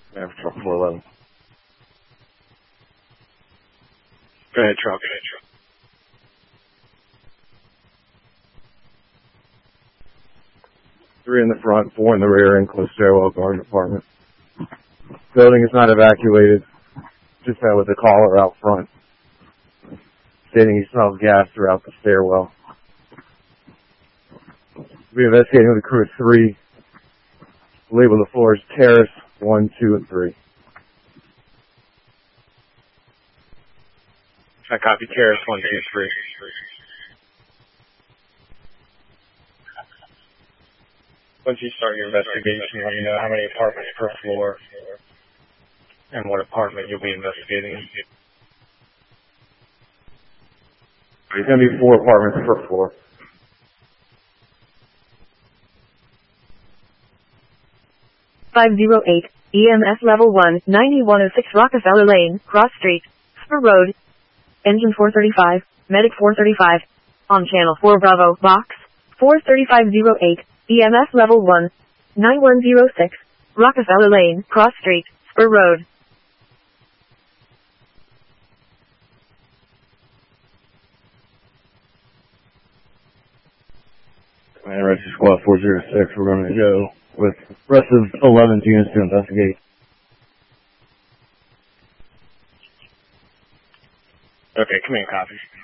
Man, truck 411. Go ahead, truck. 3 in the front, 4 in the rear, enclosed stairwell guard apartment. Building is not evacuated. Just that with the caller out front, stating he smells gas throughout the stairwell. We're investigating with a crew of 3. Label the floors terrace 1, 2, and 3. I copy terrace 1, 2, 3. Once you start your investigation, let me know how many apartments per floor and what apartment you'll be investigating. There's going to be 4 apartments per floor. EMS level 1, 9106 Rockefeller Lane, Cross Street, Spur Road. Engine 435, Medic 435. On channel 4 Bravo, box 43508. EMS level 1, 9106 Rockefeller Lane, Cross Street, Spur Road. And Rescue Squad 406, we're going to go with rest of 11 units to investigate. Okay, come in, copy.